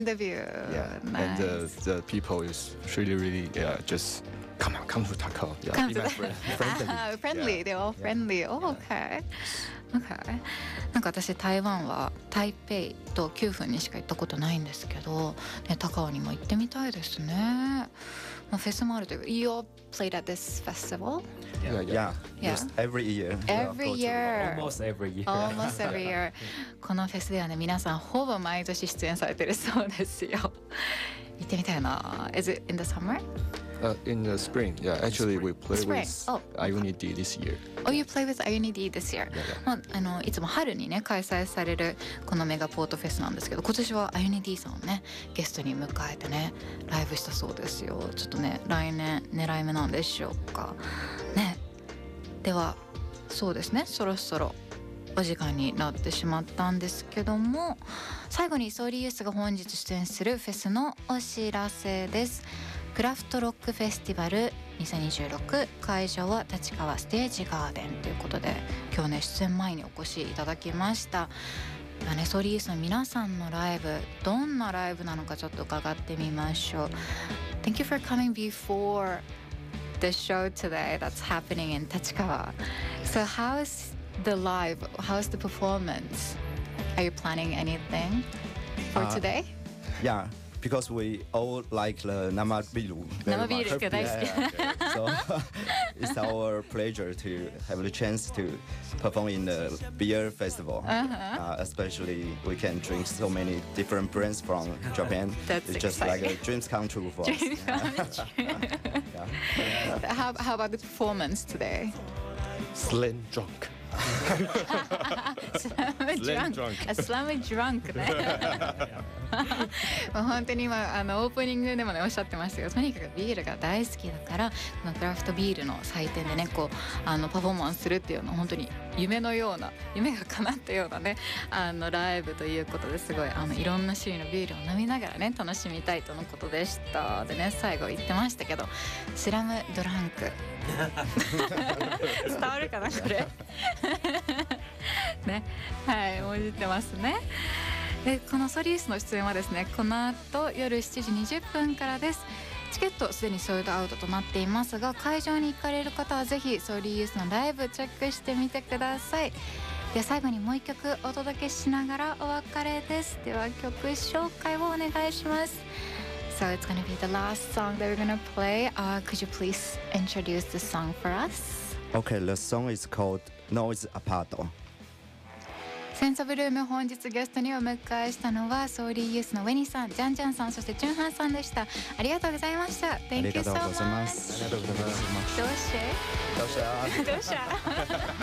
debut. Yeah, Nice. and the people is really just come to Takao. Yeah, Come be to my the- friend. friendly. Yeah. They're all friendly. Oh, okay. Okay. なんか私台湾は台北と9分にしか行ったことないんですけど、ね、高尾にも行ってみたいですね。まあ、フェスもあるという。You all played at this festival? Yeah. Yeah. Just every year. Every year. Almost every year. Almost every year. このフェスではね、皆さんほぼ毎年出演されてるそうですよ。行ってみたいな。Is it in the summer? In the spring. Yeah, actually we play Spring. with Oh. IUNID this year. Oh, you play with IUNID this year. Yeah. まあ、いつも春にね開催されるこのメガポートフェスなんですけど、今年は IUNID さんをねゲストに迎えてねライブしたそうですよ。ちょっとね来年狙い目なんでしょうかね。ではそうですね、そろそろお時間になってしまったんですけども、最後にソーリーユースが本日出演するフェスのお知らせです。クラフトロックフェスティバル2026、会場は立川ステージガーデンということで、今日ね出演前にお越しいただきました。今ねソーリーユースの皆さんのライブ、どんなライブなのかちょっと伺ってみましょう。 Thank you for coming before the show today that's happening in Tachikawa. So how's the live? How's the performance? Are you planning anything for today? Yeah, because we all like the Namabiru. very much. 生ビールが大好き。 So it's our pleasure to have the chance to perform in the beer festival. Especially we can drink so many different brands from Japan. That's it's just like a exciting. dreams come true for us. How about the performance today? Slam drunk. Slam drunk. Slam drunk ね。まあ本当に今オープニングでもねおっしゃってましたけど、とにかくビールが大好きだから、このクラフトビールの祭典でねこうパフォーマンスするっていうのは本当に夢のような、夢が叶ったようなねライブということで、すごいいろんな種類のビールを飲みながらね楽しみたいとのことでした。でね、最後言ってましたけど、スラムドランク伝わるかなこれね、はい、もう言ってますね。でこのソリースの出演はですね、この後夜7時20分からです。チケットすでにソールドアウトとなっていますが、会場に行かれる方はぜひソリースのライブチェックしてみてください。で最後にもう一曲お届けしながらお別れです。では曲紹介をお願いします。So it's gonna be the last song that we're gonna play. Could you please introduce the song for us? Okay, the song is called Noise Apart. センスオブルーム、本日ゲストにお迎えしたのはソーリーユースのウェニさん、ジャンジャンさん、そしてチュンハンさんでした。ありがとうございました。Thank you so much. ありがとうございます。 どうして？どうした？